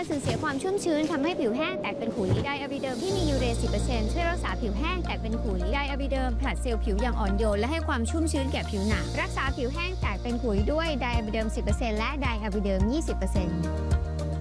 การสูญเสียความชุ่มชื้นทำให้ผิวแห้งแตกเป็นขุยไดอะบิเดิมที่มียูเร 10% ช่วยรักษาผิวแห้งแตกเป็นขุยไดอะบิเดิมผลัดเซลล์ผิวอย่างอ่อนโยนและให้ความชุ่มชื้นแก่ผิวหนังรักษาผิวแห้งแตกเป็นขุยด้วยไดอะบิเดิม 10% และไดอะบิเดิม 20%